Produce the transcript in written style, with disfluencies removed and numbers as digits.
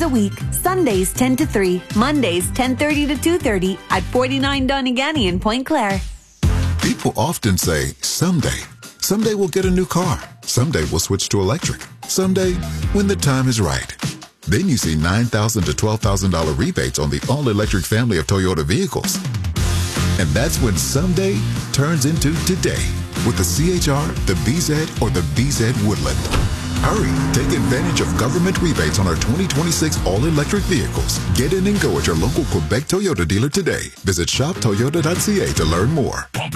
a week, Sundays 10 to 3, Mondays 10:30 to 2:30 at 49 Donegal in Point Clare. People often say, someday. Someday we'll get a new car. Someday we'll switch to electric. Someday, when the time is right. Then you see $9,000 to $12,000 rebates on the all-electric family of Toyota vehicles. And that's when someday turns into today with the CHR, the BZ, or the BZ Woodland. Hurry, take advantage of government rebates on our 2026 all-electric vehicles. Get in and go at your local Quebec Toyota dealer today. Visit shoptoyota.ca to learn more.